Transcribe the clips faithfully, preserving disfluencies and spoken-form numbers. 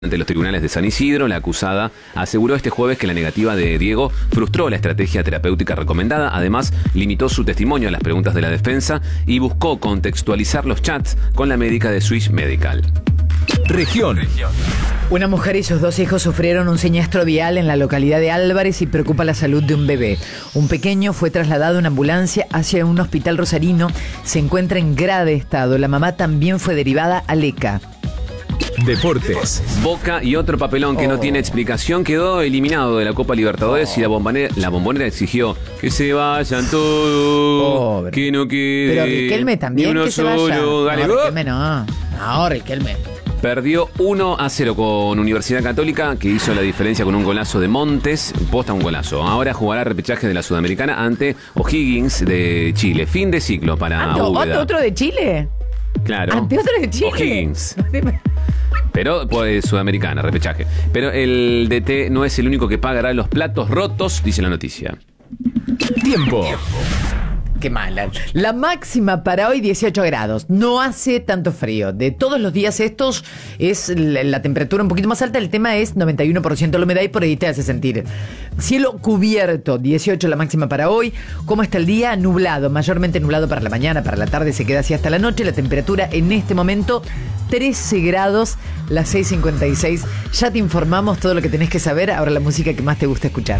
Ante los tribunales de San Isidro, la acusada aseguró este jueves que la negativa de Diego frustró la estrategia terapéutica recomendada. Además, limitó su testimonio a las preguntas de la defensa y buscó contextualizar los chats con la médica de Swiss Medical. Región. Una mujer y sus dos hijos sufrieron un siniestro vial en la localidad de Álvarez y preocupa la salud de un bebé. Un pequeño fue trasladado en ambulancia hacia un hospital rosarino. Se encuentra en grave estado. La mamá también fue derivada a Leca. Deportes. Boca y otro papelón que oh. no tiene explicación quedó eliminado de la Copa Libertadores oh. y la bombonera, la bombonera exigió que se vayan todos, Pobre. que no quede. Pero Riquelme también que se solo. vaya. Dale, no, Riquelme no. No, Riquelme. Perdió uno a cero con Universidad Católica, que hizo la diferencia con un golazo de Montes, posta un golazo. Ahora jugará repechaje de la Sudamericana ante O'Higgins de Chile. Fin de ciclo para Úbeda. ¿Otro de Chile? Claro. ¿Ante otro de Chile? O'Higgins. Pero, pues, Sudamericana, repechaje. Pero el D T no es el único que pagará los platos rotos, dice la noticia. Tiempo. Qué mala. La máxima para hoy dieciocho grados. No hace tanto frío. De todos los días estos es la, la temperatura un poquito más alta. El tema es noventa y uno por ciento la humedad y por ahí te hace sentir. Cielo cubierto, dieciocho la máxima para hoy. ¿Cómo está el día? Nublado, mayormente nublado para la mañana, para la tarde se queda así hasta la noche. La temperatura en este momento trece grados, las seis cincuenta y seis. Ya te informamos todo lo que tenés que saber. Ahora la música que más te gusta escuchar.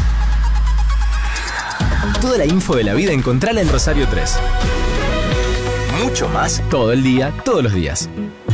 Toda la info de la vida encontrala en Rosario tres. Mucho más todo el día, todos los días.